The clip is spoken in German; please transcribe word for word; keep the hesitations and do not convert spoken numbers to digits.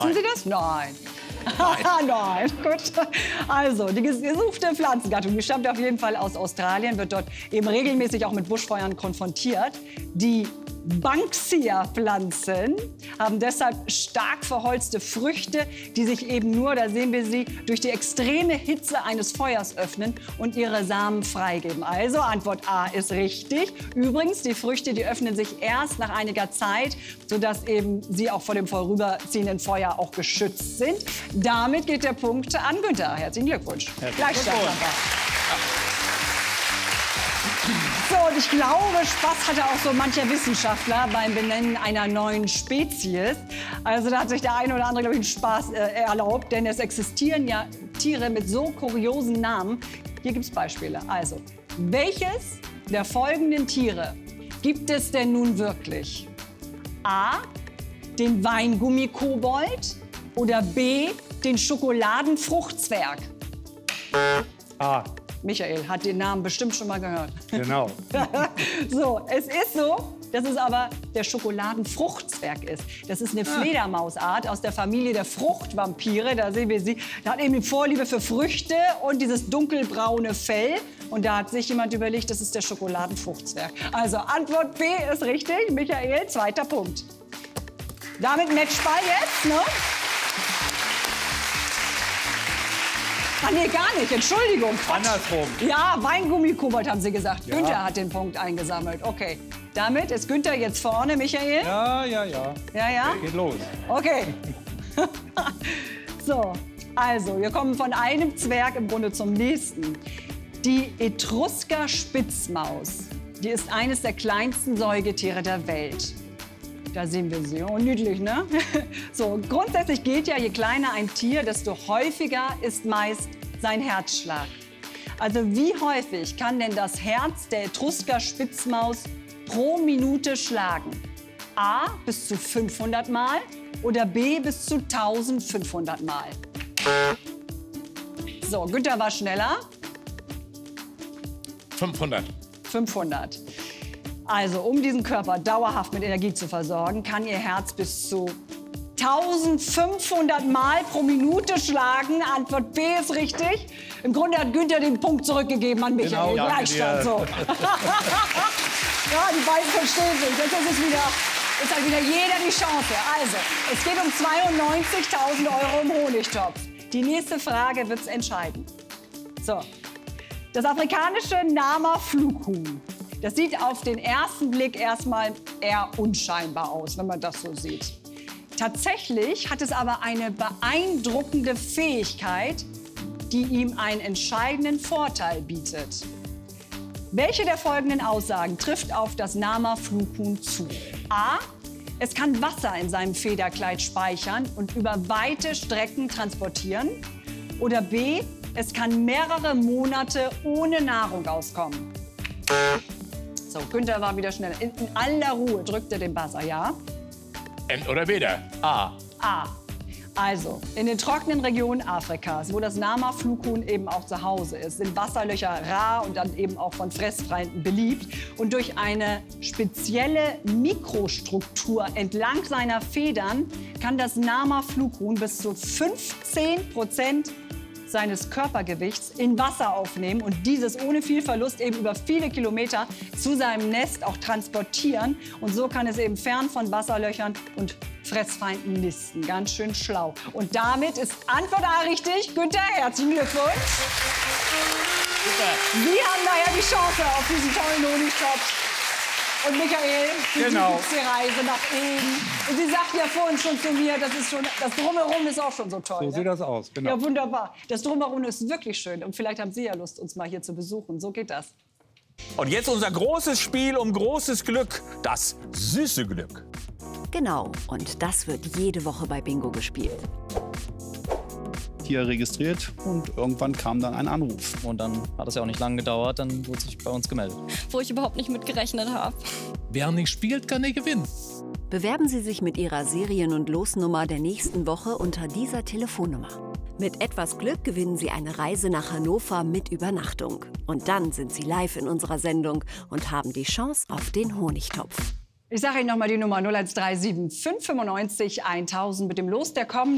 Sind Sie das? Nein. Nein. Nein, gut. Also, die gesuchte Pflanzengattung, die stammt auf jeden Fall aus Australien, wird dort eben regelmäßig auch mit Buschfeuern konfrontiert. Die Banksia-Pflanzen haben deshalb stark verholzte Früchte, die sich eben nur, da sehen wir sie, durch die extreme Hitze eines Feuers öffnen und ihre Samen freigeben. Also Antwort A ist richtig. Übrigens, die Früchte, die öffnen sich erst nach einiger Zeit, sodass eben sie auch vor dem vorüberziehenden Feuer auch geschützt sind. Damit geht der Punkt an Günther. Herzlichen Glückwunsch. Gleichstand. So, und ich glaube, Spaß hatte auch so mancher Wissenschaftler beim Benennen einer neuen Spezies. Also da hat sich der eine oder andere, glaube ich, einen Spaß äh, erlaubt. Denn es existieren ja Tiere mit so kuriosen Namen. Hier gibt es Beispiele. Also, welches der folgenden Tiere gibt es denn nun wirklich? A, den Weingummi-Kobold oder B, den Schokoladenfruchtzwerg? A. Michael hat den Namen bestimmt schon mal gehört. Genau. So, es ist so, dass es aber der Schokoladenfruchtzwerg ist. Das ist eine Fledermausart aus der Familie der Fruchtvampire. Da sehen wir sie. Da hat eben die Vorliebe für Früchte und dieses dunkelbraune Fell. Und da hat sich jemand überlegt, das ist der Schokoladenfruchtzwerg. Also Antwort B ist richtig. Michael, zweiter Punkt. Damit Matchball jetzt, ne? Ach nee, gar nicht. Entschuldigung. Quatsch. Andersrum. Ja, Weingummi-Kobold haben Sie gesagt. Ja. Günther hat den Punkt eingesammelt. Okay. Damit ist Günther jetzt vorne, Michael. Ja, ja, ja. Ja, ja? Geht los. Okay. So, also, wir kommen von einem Zwerg im Grunde zum nächsten. Die Etrusker-Spitzmaus, die ist eines der kleinsten Säugetiere der Welt. Da sehen wir sie. Oh, niedlich, ne? So, grundsätzlich gilt ja, je kleiner ein Tier, desto häufiger ist meist sein Herzschlag. Also wie häufig kann denn das Herz der Etrusker-Spitzmaus pro Minute schlagen? A, bis zu fünfhundert Mal oder B, bis zu eintausendfünfhundert Mal? So, Günther war schneller. fünfhundert. fünfhundert. Also, um diesen Körper dauerhaft mit Energie zu versorgen, kann Ihr Herz bis zu eintausendfünfhundert Mal pro Minute schlagen. Antwort B ist richtig. Im Grunde hat Günther den Punkt zurückgegeben an Michael. Genau, Gleichstand, so. Ja, die beiden verstehen sich. Jetzt ist es wieder, jetzt hat wieder jeder die Chance. Also, es geht um zweiundneunzigtausend Euro im Honigtopf. Die nächste Frage wird's entscheiden. So, das afrikanische Nama-Flughhuhn. Das sieht auf den ersten Blick erstmal eher unscheinbar aus, wenn man das so sieht. Tatsächlich hat es aber eine beeindruckende Fähigkeit, die ihm einen entscheidenden Vorteil bietet. Welche der folgenden Aussagen trifft auf das Nama-Flughhuhn zu? A, es kann Wasser in seinem Federkleid speichern und über weite Strecken transportieren. Oder B, es kann mehrere Monate ohne Nahrung auskommen. So, Günther war wieder schneller. In, in aller Ruhe drückt er den Buzzer, ja? Ent oder weder. A. A. Also, in den trockenen Regionen Afrikas, wo das Nama-Flughhuhn eben auch zu Hause ist, sind Wasserlöcher rar und dann eben auch von Fressfeinden beliebt. Und durch eine spezielle Mikrostruktur entlang seiner Federn kann das Nama-Flughhuhn bis zu fünfzehn Prozent seines Körpergewichts in Wasser aufnehmen und dieses ohne viel Verlust eben über viele Kilometer zu seinem Nest auch transportieren. Und so kann es eben fern von Wasserlöchern und Fressfeinden nisten. Ganz schön schlau. Und damit ist Antwort A richtig. Günther, herzlichen Glückwunsch. Super. Sie haben daher die Chance auf diesen tollen Honigtopf. Und Michael, für genau. Sie gibt's die Reise nach Eden. Und Sie sagten ja vorhin schon zu mir, das, ist schon, das Drumherum ist auch schon so toll. So ne? sieht das aus, genau. Ja, wunderbar. Das Drumherum ist wirklich schön. Und vielleicht haben Sie ja Lust, uns mal hier zu besuchen. So geht das. Und jetzt unser großes Spiel um großes Glück. Das süße Glück. Genau. Und das wird jede Woche bei Bingo gespielt. Hier registriert und irgendwann kam dann ein Anruf. Und dann hat es ja auch nicht lange gedauert, dann wurde sich bei uns gemeldet. Wo ich überhaupt nicht mit gerechnet habe. Wer nicht spielt, kann nicht gewinnen. Bewerben Sie sich mit Ihrer Serien- und Losnummer der nächsten Woche unter dieser Telefonnummer. Mit etwas Glück gewinnen Sie eine Reise nach Hannover mit Übernachtung. Und dann sind Sie live in unserer Sendung und haben die Chance auf den Honigtopf. Ich sage Ihnen noch mal die Nummer null eins drei sieben fünf fünfundneunzig eintausend mit dem Los der kommenden